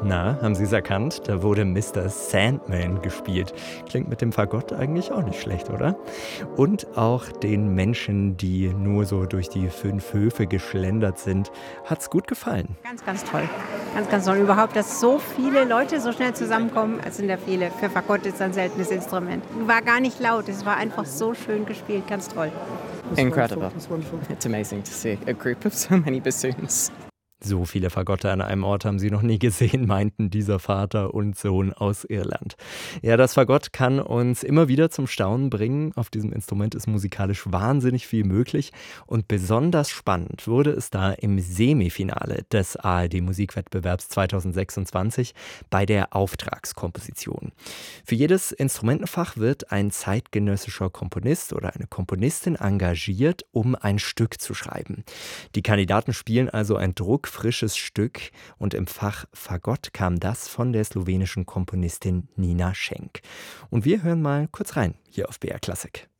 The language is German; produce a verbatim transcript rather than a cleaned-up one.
Na, haben Sie es erkannt? Da wurde Mister Sandman gespielt. Klingt mit dem Fagott eigentlich auch nicht schlecht, oder? Und auch den Menschen, die nur so durch die fünf Höfe geschlendert sind, hat's gut gefallen. Ganz, ganz toll. Ganz, ganz toll. Überhaupt, dass so viele Leute so schnell zusammenkommen, es sind ja viele. Für Fagott ist ein seltenes Instrument. War gar nicht laut, es war einfach so schön gespielt, ganz toll. Incredible. It's amazing to see a group of so many bassoons. So viele Fagotte an einem Ort haben sie noch nie gesehen, meinten dieser Vater und Sohn aus Irland. Ja, das Fagott kann uns immer wieder zum Staunen bringen. Auf diesem Instrument ist musikalisch wahnsinnig viel möglich. Und besonders spannend wurde es da im Semifinale des A R D-Musikwettbewerbs zweitausendsechsundzwanzig bei der Auftragskomposition. Für jedes Instrumentenfach wird ein zeitgenössischer Komponist oder eine Komponistin engagiert, um ein Stück zu schreiben. Die Kandidaten spielen also ein druckfrisches Stück und im Fach Fagott kam das von der slowenischen Komponistin Nina Schenk. Und wir hören mal kurz rein hier auf B R Klassik.